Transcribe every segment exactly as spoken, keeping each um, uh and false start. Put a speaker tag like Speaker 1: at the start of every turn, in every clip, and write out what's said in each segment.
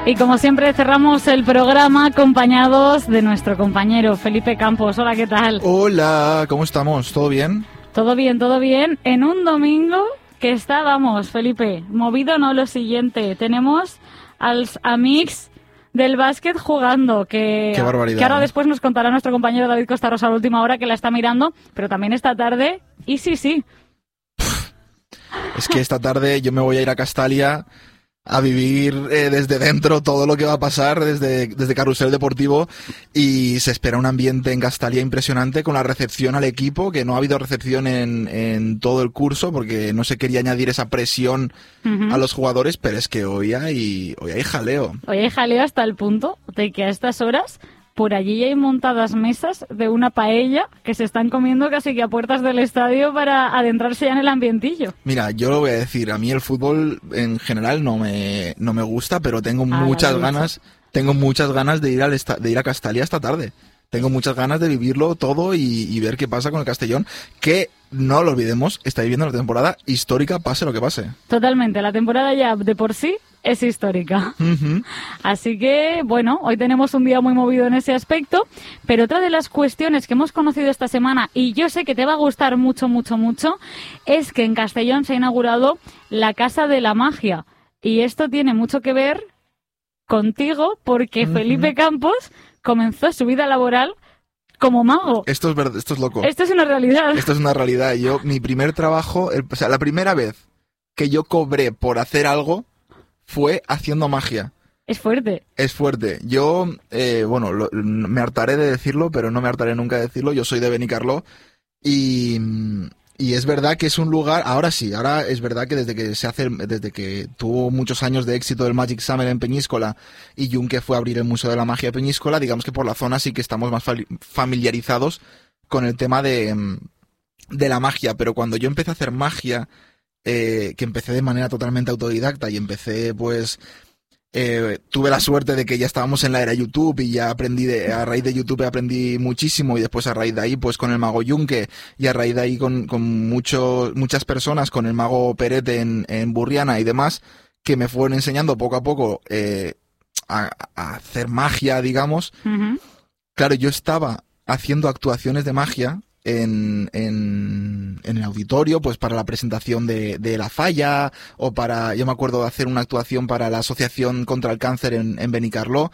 Speaker 1: Y como siempre cerramos el programa acompañados de nuestro compañero Felipe Campos. Hola, ¿qué tal?
Speaker 2: Hola, ¿cómo estamos? ¿Todo bien?
Speaker 1: Todo bien, todo bien. En un domingo que está, vamos, Felipe, movido no lo siguiente. Tenemos als amics del básquet jugando, que,
Speaker 2: Qué barbaridad,
Speaker 1: que ahora
Speaker 2: ¿eh?
Speaker 1: después nos contará nuestro compañero David Costa Rosa a la última hora que la está mirando, pero también esta tarde, y sí, sí.
Speaker 2: Es que esta tarde yo me voy a ir a Castalia a vivir eh, desde dentro todo lo que va a pasar desde, desde Carrusel Deportivo, y se espera un ambiente en Castalia impresionante con la recepción al equipo, que no ha habido recepción en, en todo el curso porque no se quería añadir esa presión uh-huh. a los jugadores, pero es que hoy hay, hoy hay jaleo.
Speaker 1: Hoy hay jaleo hasta el punto de que a estas horas por allí hay montadas mesas de una paella que se están comiendo casi que a puertas del estadio para adentrarse ya en el ambientillo.
Speaker 2: Mira, yo lo voy a decir, a mí el fútbol en general no me, no me gusta, pero tengo ah, muchas ganas, tengo muchas ganas de ir al esta, de ir a Castalia esta tarde. Tengo muchas ganas de vivirlo todo y, y ver qué pasa con el Castellón, que no lo olvidemos, está viviendo una temporada histórica, pase lo que pase.
Speaker 1: Totalmente, la temporada ya de por sí es histórica.
Speaker 2: Uh-huh.
Speaker 1: Así que, bueno, hoy tenemos un día muy movido en ese aspecto, pero otra de las cuestiones que hemos conocido esta semana, y yo sé que te va a gustar mucho, mucho, mucho, es que en Castellón se ha inaugurado la Casa de la Magia. Y esto tiene mucho que ver contigo porque uh-huh. Felipe Campos comenzó su vida laboral como mago.
Speaker 2: Esto es verdad, esto es loco.
Speaker 1: Esto es una realidad.
Speaker 2: Esto es una realidad. Yo, mi primer trabajo, el, o sea, la primera vez que yo cobré por hacer algo fue haciendo magia.
Speaker 1: Es fuerte.
Speaker 2: Es fuerte. Yo, eh, bueno, lo, me hartaré de decirlo, pero no me hartaré nunca de decirlo. Yo soy de Benicarló y, y es verdad que es un lugar, ahora sí, ahora es verdad que desde que se hace, desde que tuvo muchos años de éxito el Magic Summer en Peñíscola y Junque fue a abrir el Museo de la Magia de Peñíscola, digamos que por la zona sí que estamos más familiarizados con el tema de, de la magia, pero cuando yo empecé a hacer magia, Eh, que empecé de manera totalmente autodidacta y empecé pues eh, tuve la suerte de que ya estábamos en la era YouTube y ya aprendí de, a raíz de YouTube aprendí muchísimo y después a raíz de ahí pues con el mago Junque y a raíz de ahí con, con mucho, muchas personas, con el mago Perete en, en Burriana y demás, que me fueron enseñando poco a poco eh, a, a hacer magia, digamos.
Speaker 1: Uh-huh.
Speaker 2: Claro, yo estaba haciendo actuaciones de magia En, en, en el auditorio, pues para la presentación de, de La Falla, o para, yo me acuerdo de hacer una actuación para la Asociación contra el Cáncer en, en Benicarló,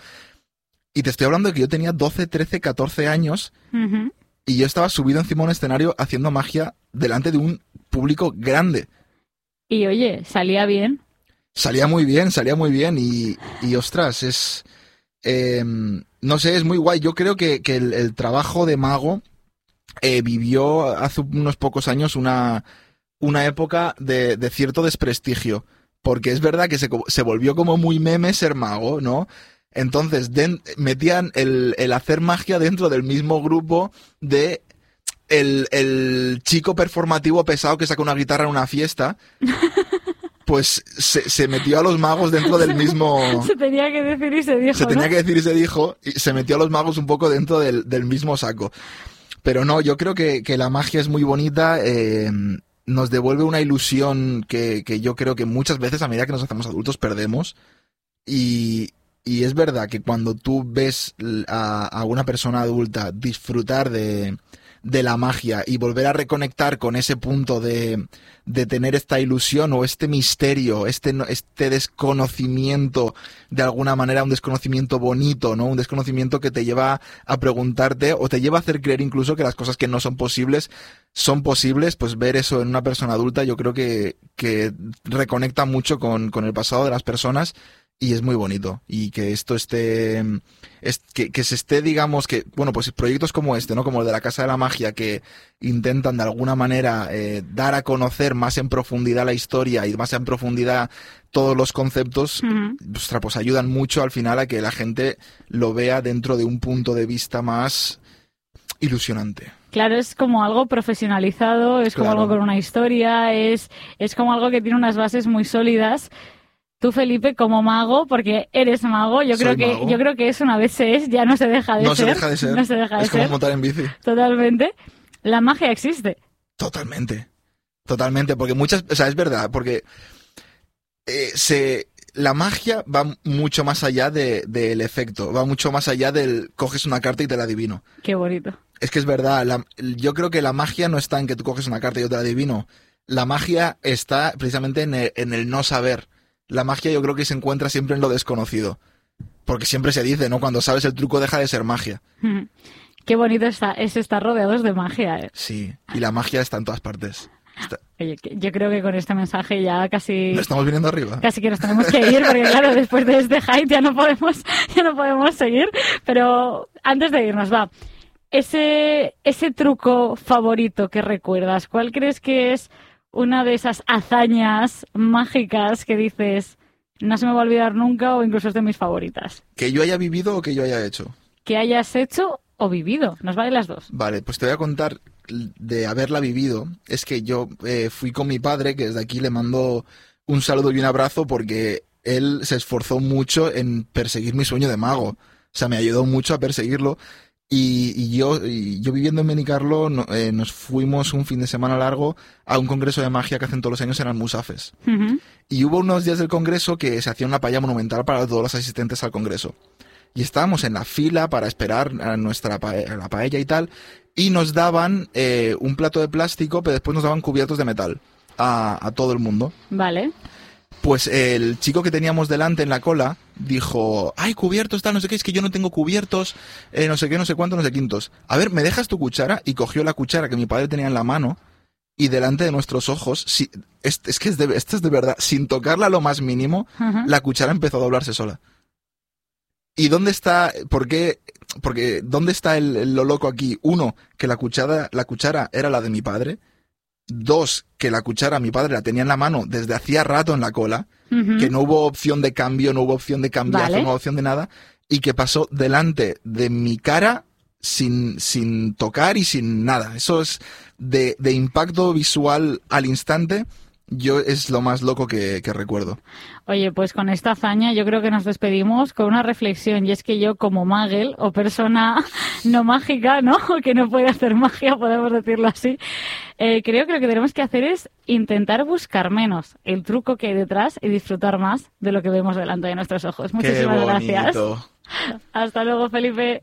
Speaker 2: y te estoy hablando de que yo tenía doce, trece, catorce años,
Speaker 1: uh-huh.
Speaker 2: y yo estaba subido encima de un escenario haciendo magia delante de un público grande.
Speaker 1: Y oye, salía bien.
Speaker 2: Salía muy bien, salía muy bien, y, y ostras, es, eh, no sé, es muy guay. Yo creo que, que el, el trabajo de mago Eh, vivió hace unos pocos años una, una época de, de cierto desprestigio, porque es verdad que se, se volvió como muy meme ser mago, ¿no? Entonces den, metían el, el hacer magia dentro del mismo grupo de el, el chico performativo pesado que saca una guitarra en una fiesta. Pues se, se metió a los magos dentro del mismo...
Speaker 1: Se tenía que decir y se dijo,
Speaker 2: Se tenía
Speaker 1: ¿no?
Speaker 2: que decir y se dijo, y se metió a los magos un poco dentro del, del mismo saco. Pero no, yo creo que, que la magia es muy bonita, eh, nos devuelve una ilusión que, que yo creo que muchas veces a medida que nos hacemos adultos perdemos, y, y es verdad que cuando tú ves a, a una persona adulta disfrutar de, de la magia y volver a reconectar con ese punto de, de tener esta ilusión o este misterio, este, este desconocimiento, de alguna manera un desconocimiento bonito, ¿no? Un desconocimiento que te lleva a preguntarte o te lleva a hacer creer incluso que las cosas que no son posibles son posibles, pues ver eso en una persona adulta yo creo que, que reconecta mucho con, con el pasado de las personas. Y es muy bonito. Y que esto esté, es, que, que se esté, digamos, que, bueno, pues proyectos como este, ¿no? Como el de la Casa de la Magia, que intentan de alguna manera eh, dar a conocer más en profundidad la historia y más en profundidad todos los conceptos, uh-huh. ostras, pues ayudan mucho al final a que la gente lo vea dentro de un punto de vista más ilusionante.
Speaker 1: Claro, es como algo profesionalizado, es como
Speaker 2: Claro.
Speaker 1: algo con una historia, es, es como algo que tiene unas bases muy sólidas. Tú, Felipe, como mago, porque eres mago, yo
Speaker 2: Soy
Speaker 1: creo que
Speaker 2: mago.
Speaker 1: yo creo que es una vez se es, ya no se deja de
Speaker 2: No
Speaker 1: ser.
Speaker 2: se deja de ser.
Speaker 1: No se deja de
Speaker 2: es como
Speaker 1: ser.
Speaker 2: montar en bici.
Speaker 1: Totalmente. La magia existe.
Speaker 2: Totalmente. Totalmente, porque muchas, o sea, es verdad, porque eh, se la magia va mucho más allá de, del efecto, va mucho más allá del coges una carta y te la adivino.
Speaker 1: Qué bonito.
Speaker 2: Es que es verdad, la, yo creo que la magia no está en que tú coges una carta y yo te la adivino. La magia está precisamente en el, en el no saber. La magia yo creo que se encuentra siempre en lo desconocido. Porque siempre se dice, ¿no? Cuando sabes el truco deja de ser magia.
Speaker 1: Qué bonito está, es estar rodeados de magia, ¿eh?
Speaker 2: Sí, y la magia está en todas partes. Está...
Speaker 1: Oye, yo creo que con este mensaje ya casi...
Speaker 2: ¿Lo estamos viniendo arriba?
Speaker 1: Casi que nos tenemos que ir, porque claro, después de este hype ya no podemos, ya no podemos seguir. Pero antes de irnos, va. Ese, ese truco favorito que recuerdas, ¿cuál crees que es una de esas hazañas mágicas que dices, no se me va a olvidar nunca, o incluso es de mis favoritas?
Speaker 2: ¿Que yo haya vivido o que yo haya hecho?
Speaker 1: Que hayas hecho o vivido, nos vale las dos.
Speaker 2: Vale, pues te voy a contar de haberla vivido. Es que yo eh, fui con mi padre, que desde aquí le mando un saludo y un abrazo, porque él se esforzó mucho en perseguir mi sueño de mago. O sea, me ayudó mucho a perseguirlo. Y, y yo y yo viviendo en Benicarló, no, eh, nos fuimos un fin de semana largo a un congreso de magia que hacen todos los años en Almusafes.
Speaker 1: Uh-huh.
Speaker 2: Y hubo unos días del congreso que se hacía una paella monumental para todos los asistentes al congreso. Y estábamos en la fila para esperar a nuestra pa- a la paella y tal, y nos daban eh, un plato de plástico, pero después nos daban cubiertos de metal a, a todo el mundo.
Speaker 1: Vale.
Speaker 2: Pues el chico que teníamos delante en la cola dijo, ay, cubiertos, tal, no sé qué, es que yo no tengo cubiertos, eh, no sé qué, no sé cuánto, no sé quintos. A ver, ¿me dejas tu cuchara? Y cogió la cuchara que mi padre tenía en la mano, y delante de nuestros ojos, si, es, es que es de, esto es de verdad, sin tocarla lo más mínimo, uh-huh. la cuchara empezó a doblarse sola. ¿Y dónde está, por qué, porque, dónde está el, el, lo loco aquí? Uno, que la cuchara, la cuchara era la de mi padre. Dos, que la cuchara mi padre la tenía en la mano desde hacía rato en la cola, uh-huh. que no hubo opción de cambio, no hubo opción de cambiazo, vale. no hubo opción de nada, y que pasó delante de mi cara sin, sin tocar y sin nada. Eso es de, de impacto visual al instante. Yo es lo más loco que, que recuerdo.
Speaker 1: Oye, pues con esta hazaña yo creo que nos despedimos con una reflexión, y es que yo como magel o persona no mágica, ¿no? Que no puede hacer magia, podemos decirlo así, eh, creo que lo que tenemos que hacer es intentar buscar menos el truco que hay detrás y disfrutar más de lo que vemos delante de nuestros ojos. Muchísimas gracias. Hasta luego, Felipe.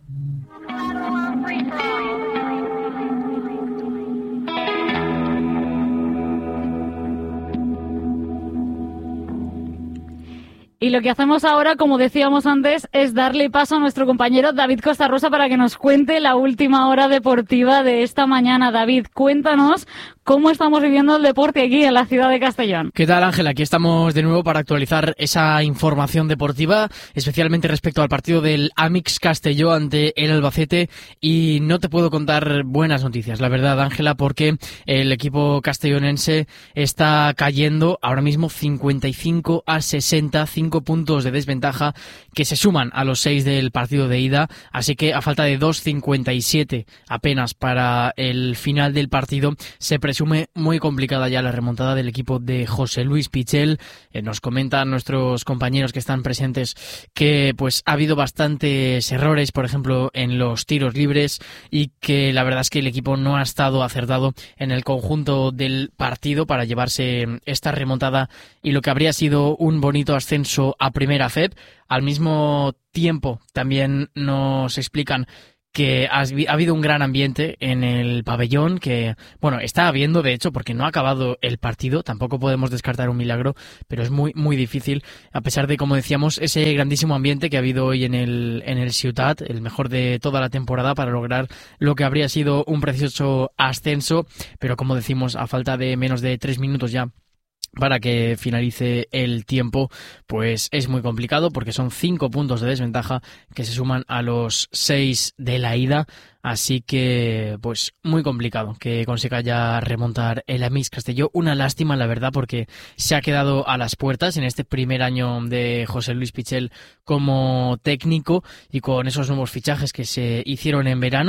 Speaker 1: Y lo que hacemos ahora, como decíamos antes, es darle paso a nuestro compañero David Costa Rosa para que nos cuente la última hora deportiva de esta mañana. David, cuéntanos cómo estamos viviendo el deporte aquí en la ciudad de Castellón.
Speaker 3: ¿Qué tal, Ángela? Aquí estamos de nuevo para actualizar esa información deportiva, especialmente respecto al partido del Amix Castelló ante el Albacete. Y no te puedo contar buenas noticias, la verdad, Ángela, porque el equipo castellonense está cayendo ahora mismo cincuenta y cinco a sesenta, cinco puntos de desventaja que se suman a los seis del partido de ida, así que a falta de dos cincuenta y siete apenas para el final del partido, se presume muy complicada ya la remontada del equipo de José Luis Pichel. Eh, nos comentan nuestros compañeros que están presentes que pues ha habido bastantes errores, por ejemplo en los tiros libres, y que la verdad es que el equipo no ha estado acertado en el conjunto del partido para llevarse esta remontada y lo que habría sido un bonito ascenso a Primera F E P. Al mismo tiempo también nos explican que ha habido un gran ambiente en el pabellón, que, bueno, está habiendo, de hecho, porque no ha acabado el partido, tampoco podemos descartar un milagro, pero es muy, muy difícil, a pesar de, como decíamos, ese grandísimo ambiente que ha habido hoy en el, en el Ciutat, el mejor de toda la temporada, para lograr lo que habría sido un precioso ascenso, pero como decimos, a falta de menos de tres minutos ya para que finalice el tiempo, pues es muy complicado porque son cinco puntos de desventaja que se suman a los seis de la ida, así que pues muy complicado que consiga ya remontar el Amix Castelló. Una lástima, la verdad, porque se ha quedado a las puertas en este primer año de José Luis Pichel como técnico y con esos nuevos fichajes que se hicieron en verano.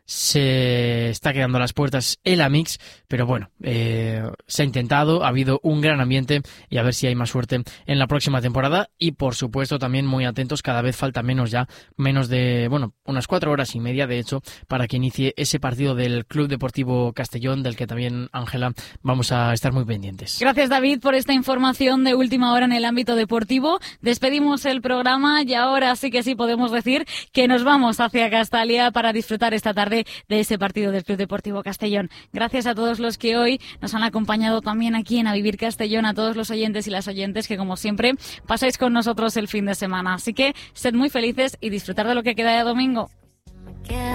Speaker 3: se está quedando a las puertas el Amix, pero bueno, eh, se ha intentado, ha habido un gran ambiente y a ver si hay más suerte en la próxima temporada y por supuesto también muy atentos, cada vez falta menos ya, menos de, bueno, unas cuatro horas y media de hecho para que inicie ese partido del Club Deportivo Castellón, del que también, Ángela, vamos a estar muy pendientes.
Speaker 1: Gracias, David, por esta información de última hora en el ámbito deportivo. Despedimos el programa y ahora sí que sí podemos decir que nos vamos hacia Castalia para disfrutar esta tarde de ese partido del Club Deportivo Castellón. Gracias a todos los que hoy nos han acompañado también aquí en A Vivir Castellón, a todos los oyentes y las oyentes que, como siempre, pasáis con nosotros el fin de semana. Así que sed muy felices y disfrutar de lo que queda de domingo.